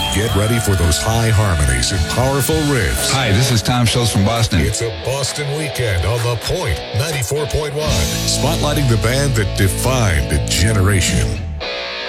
Get ready for those high harmonies and powerful riffs. Hi, this is Tom Schultz from Boston. It's a Boston weekend on The Point 94.1, spotlighting the band that defined a generation.